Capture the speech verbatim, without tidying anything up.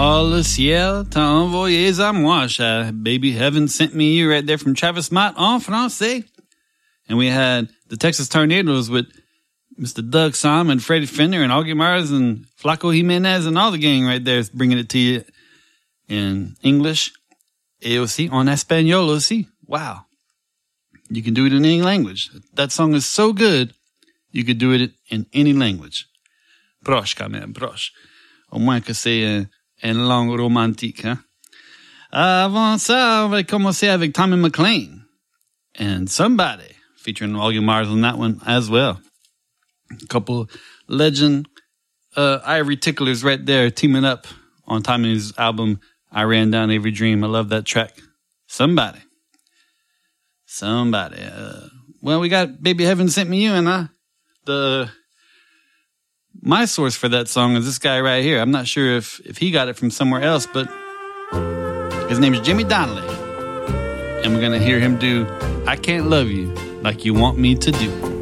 Oh, le ciel t'a envoyé à moi, cher. Baby Heaven sent me you right there from Travis Mott en français. And we had the Texas Tornadoes with Mister Doug Simon, Freddie Fender, and Augie Mars, and Flaco Jimenez, and all the gang right there bringing it to you in English. Et aussi en espagnol aussi. Wow. You can do it in any language. That song is so good, you could do it in any language. Proche, quand même, proche. Au moins que c'est euh, une langue romantique, hein? Avant ça, on va commencer avec Tommy McLean and Somebody, featuring Augie Mars on that one as well. A couple legend uh, Ivory Ticklers right there teaming up on Tommy's album, I Ran Down Every Dream. I love that track. Somebody. Somebody. Uh, well, we got Baby Heaven Sent Me You, and uh, the my source for that song is this guy right here. I'm not sure if, if he got it from somewhere else, but his name is Jimmy Donnelly. And we're going to hear him do I Can't Love You Like You Want Me to Do.